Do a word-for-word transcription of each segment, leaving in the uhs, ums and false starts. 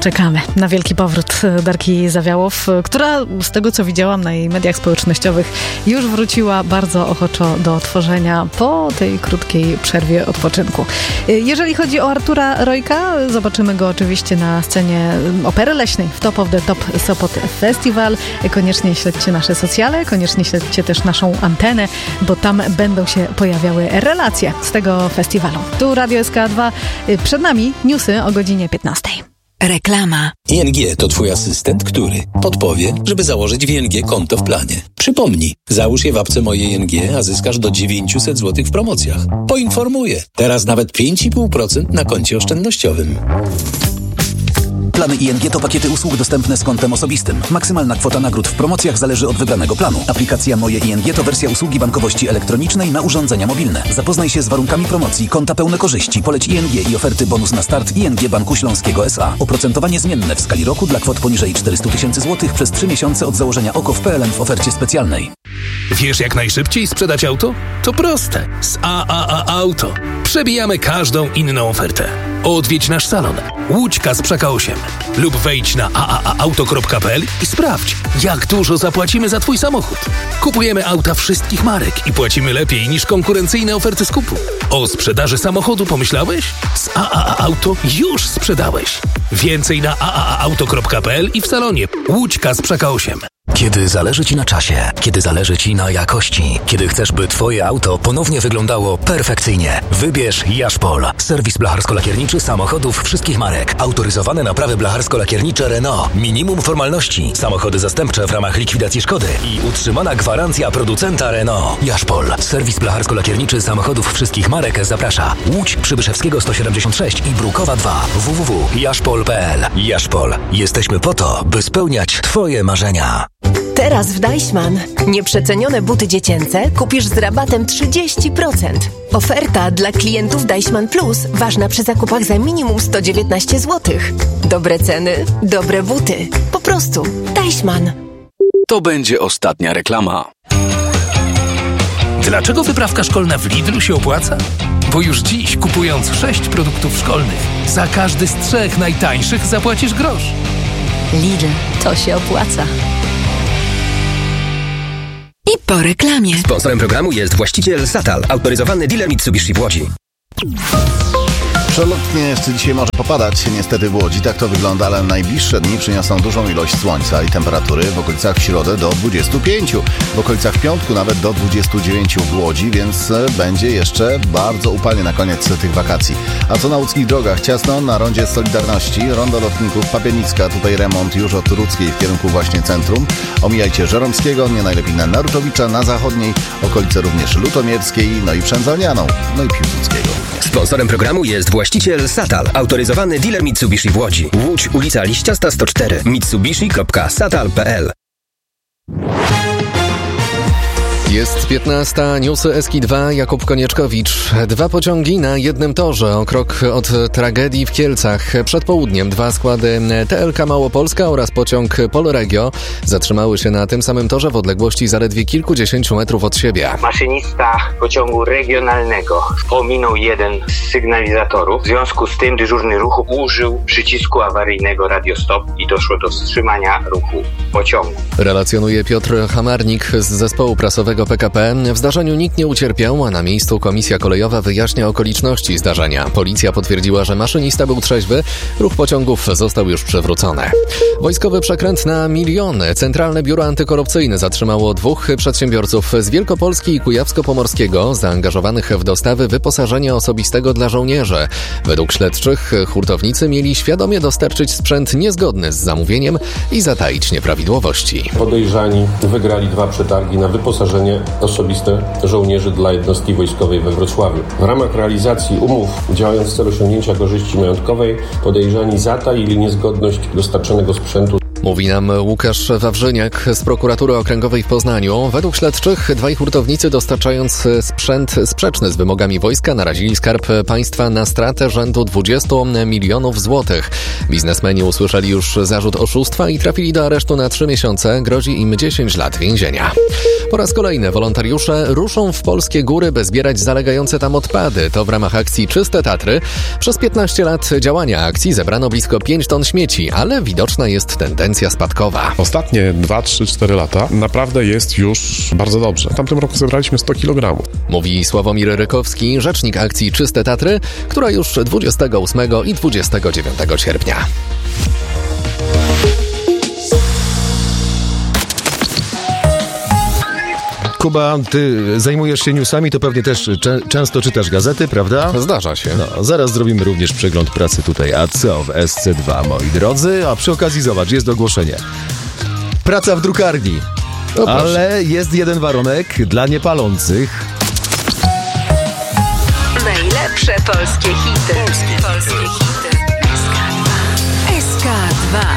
czekamy na wielki powrót Darki Zawiałow, która z tego, co widziałam na jej mediach społecznościowych, już wróciła bardzo ochoczo do tworzenia po tej krótkiej przerwie odpoczynku. Jeżeli chodzi o Artura Rojka, zobaczymy go oczywiście na scenie Opery Leśnej w Top of the Top Sopot Festival. Koniecznie śledźcie nasze socjale, koniecznie śledźcie też naszą antenę, bo tam będą się pojawiały relacje z tego festiwalu. Tu Radio S K dwa, przed nami newsy o godzinie piętnastej. Reklama. I N G to twój asystent, który podpowie, żeby założyć w I N G konto w planie. Przypomnij, załóż je w apce Moje I N G, a zyskasz do dziewięćset złotych w promocjach. Poinformuję, teraz nawet pięć i pół procent na koncie oszczędnościowym. Plany I N G to pakiety usług dostępne z kontem osobistym. Maksymalna kwota nagród w promocjach zależy od wybranego planu. Aplikacja Moje I N G to wersja usługi bankowości elektronicznej na urządzenia mobilne. Zapoznaj się z warunkami promocji, konta pełne korzyści, poleć I N G i oferty bonus na start I N G Banku Śląskiego S A. Oprocentowanie zmienne w skali roku dla kwot poniżej czterysta tysięcy złotych przez trzy miesiące od założenia O K O w P L N w ofercie specjalnej. Wiesz, jak najszybciej sprzedać auto? To proste. Z A A A Auto. Przebijamy każdą inną ofertę. Odwiedź nasz salon Łódź Kasprzaka osiem lub wejdź na a a a auto kropka p l i sprawdź, jak dużo zapłacimy za Twój samochód. Kupujemy auta wszystkich marek i płacimy lepiej niż konkurencyjne oferty skupu. O sprzedaży samochodu pomyślałeś? Z A A A Auto już sprzedałeś. Więcej na a a a auto kropka p l i w salonie Łódź Kasprzaka osiem. Kiedy zależy Ci na czasie, kiedy zależy Ci na jakości, kiedy chcesz, by Twoje auto ponownie wyglądało perfekcyjnie, wybierz Jaszpol. Serwis blacharsko-lakierniczy samochodów wszystkich marek. Autoryzowane naprawy blacharsko-lakiernicze Renault. Minimum formalności. Samochody zastępcze w ramach likwidacji szkody i utrzymana gwarancja producenta Renault. Jaszpol. Serwis blacharsko-lakierniczy samochodów wszystkich marek zaprasza. Łódź, Przybyszewskiego sto siedemdziesiąt sześć i Brukowa dwa. w w w kropka jaszpol kropka p l. Jaszpol. Jesteśmy po to, by spełniać Twoje marzenia. Teraz w Deichmann nieprzecenione buty dziecięce kupisz z rabatem trzydzieści procent. Oferta dla klientów Deichmann Plus ważna przy zakupach za minimum sto dziewiętnaście złotych. Dobre ceny, dobre buty. Po prostu Deichmann. To będzie ostatnia reklama. Dlaczego wyprawka szkolna w Lidlu się opłaca? Bo już dziś, kupując sześć produktów szkolnych, za każdy z trzech najtańszych zapłacisz grosz. Lidl, to się opłaca. I po reklamie. Sponsorem programu jest właściciel Satal, autoryzowany dealer Mitsubishi w Łodzi. Przelotnie jeszcze dzisiaj może popadać, niestety w Łodzi. Tak to wygląda, ale najbliższe dni przyniosą dużą ilość słońca i temperatury w okolicach w środę do dwudziestu pięciu, w okolicach piątku nawet do dwudziestu dziewięciu w Łodzi, więc będzie jeszcze bardzo upalnie na koniec tych wakacji. A co na łódzkich drogach? Ciasno na rondzie Solidarności, rondo Lotników, Papienicka, tutaj remont już od Rudzkiej w kierunku właśnie centrum. Omijajcie Żeromskiego, nie najlepiej na Narutowicza, na zachodniej, okolice również Lutomierskiej, no i Przędzalnianą, no i Piłsudskiego. Sponsorem programu jest właściciel Satal, autoryzowany dealer Mitsubishi w Łodzi. Łódź, ulica Liściasta sto cztery, mitsubishi kropka satal kropka p l. Jest piętnasta, newsy S K dwa, Jakub Konieczkowicz. Dwa pociągi na jednym torze, o krok od tragedii w Kielcach. Przed południem dwa składy T L K Małopolska oraz pociąg Polregio zatrzymały się na tym samym torze w odległości zaledwie kilkudziesięciu metrów od siebie. Maszynista pociągu regionalnego pominął jeden z sygnalizatorów. W związku z tym dyżurny ruchu użył przycisku awaryjnego Radio Stop i doszło do wstrzymania ruchu pociągu. Relacjonuje Piotr Hamarnik z zespołu prasowego P K P. W zdarzeniu nikt nie ucierpiał, a na miejscu komisja kolejowa wyjaśnia okoliczności zdarzenia. Policja potwierdziła, że maszynista był trzeźwy, ruch pociągów został już przywrócony. Wojskowy przekręt na miliony. Centralne Biuro Antykorupcyjne zatrzymało dwóch przedsiębiorców z Wielkopolski i Kujawsko-Pomorskiego zaangażowanych w dostawy wyposażenia osobistego dla żołnierzy. Według śledczych hurtownicy mieli świadomie dostarczyć sprzęt niezgodny z zamówieniem i zataić nieprawidłowości. Podejrzani wygrali dwa przetargi na wyposażenie osobiste żołnierzy dla jednostki wojskowej we Wrocławiu. W ramach realizacji umów, działając w celu osiągnięcia korzyści majątkowej, podejrzani zataili niezgodność dostarczonego sprzętu. Mówi nam Łukasz Wawrzyniak z Prokuratury Okręgowej w Poznaniu. Według śledczych dwaj hurtownicy, dostarczając sprzęt sprzeczny z wymogami wojska, narazili Skarb Państwa na stratę rzędu dwudziestu milionów złotych. Biznesmeni usłyszeli już zarzut oszustwa i trafili do aresztu na trzy miesiące. Grozi im dziesięć lat więzienia. Po raz kolejny wolontariusze ruszą w polskie góry, by zbierać zalegające tam odpady. To w ramach akcji Czyste Tatry. Przez piętnaście lat działania akcji zebrano blisko pięć ton śmieci, ale widoczna jest tendencja spadkowa. Ostatnie dwa, trzy, cztery lata naprawdę jest już bardzo dobrze. W tamtym roku zebraliśmy sto kilogramów. Mówi Sławomir Rykowski, rzecznik akcji Czyste Tatry, która już dwudziestego ósmego i dwudziestego dziewiątego sierpnia. Kuba, ty zajmujesz się newsami, to pewnie też cze- często czytasz gazety, prawda? Zdarza się. No, zaraz zrobimy również przegląd pracy tutaj. A co w S C dwa, moi drodzy? A przy okazji zobacz, jest ogłoszenie. Praca w drukarni. No, ale jest jeden warunek dla niepalących. Najlepsze polskie hity. Polskie, polskie hity. S K dwa.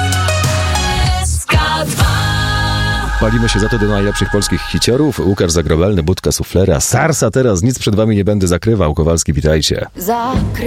S K dwa. Palimy się za to do najlepszych polskich hiciorów. Łukasz Zagrobelny, Budka Suflera, Sarsa teraz. Nic przed wami nie będę zakrywał. Kowalski, witajcie.